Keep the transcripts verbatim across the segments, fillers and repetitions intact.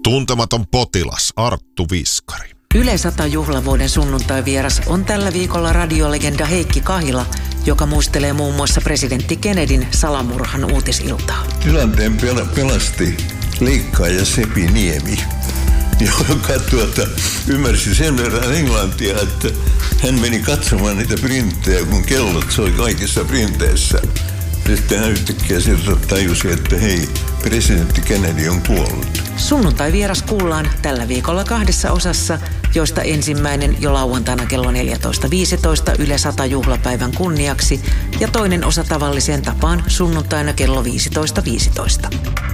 Tuntematon potilas Arttu Viskari. Yle sata juhlavuoden sunnuntai-vieras on tällä viikolla radiolegenda Heikki Kahila, joka muistelee muun muassa presidentti Kennedyn salamurhan uutisiltaa. Tilanteen pel- pelasti leikkaaja Sepi Niemi, joka tuota, ymmärsi sen verran englantia, että hän meni katsomaan niitä printtejä, kun kellot soi kaikissa printeissä. Sitten hän yhtäkkiä sieltä tajusi, että hei, presidentti Kennedy on kuollut. Sunnuntai-vieras kuullaan tällä viikolla kahdessa osassa, joista ensimmäinen jo lauantaina kello neljätoista viisitoista Yle sata juhlapäivän kunniaksi ja toinen osa tavalliseen tapaan sunnuntaina kello viisitoista viisitoista.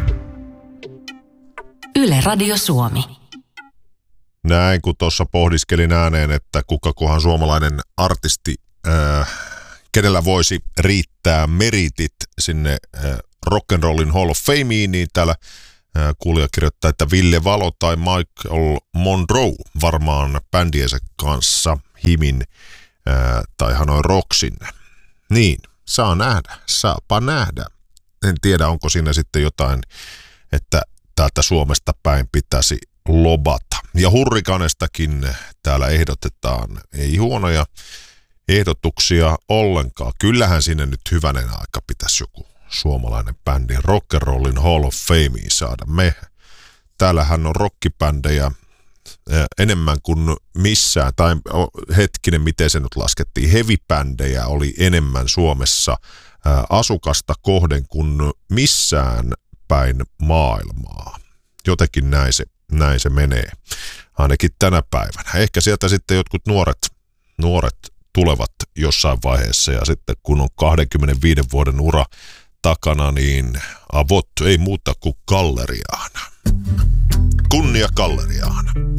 Yle Radio Suomi. Näin kun tuossa pohdiskelin ääneen, että kukakohan suomalainen artisti, äh, kenellä voisi riittää meritit sinne äh, Rock'n'Rollin Hall of Fameen, niin täällä äh, kuulija kirjoittaa, että Ville Valo tai Michael Monroe varmaan bändiensä kanssa himin äh, tai Hanoi Rocksin. Niin, saa nähdä, saapa nähdä. En tiedä, onko siinä sitten jotain, että täältä Suomesta päin pitäisi lobata. Ja Hurrikanestakin täällä ehdotetaan, ei huonoja ehdotuksia ollenkaan. Kyllähän sinne nyt hyvänen aika pitäisi joku suomalainen bändi Rock'n'Rollin Hall of Fameen saada. Me, täällähän on rockibändejä enemmän kuin missään, tai hetkinen, miten se nyt laskettiin, heavy-bändejä oli enemmän Suomessa asukasta kohden kuin missään päin maailmaa. Jotenkin näin se, näin se menee, ainakin tänä päivänä. Ehkä sieltä sitten jotkut nuoret, nuoret tulevat jossain vaiheessa, ja sitten kun on kaksikymmentäviisi vuoden ura takana, niin avot ei muuta kuin galleriaan. Kunnia galleriaan.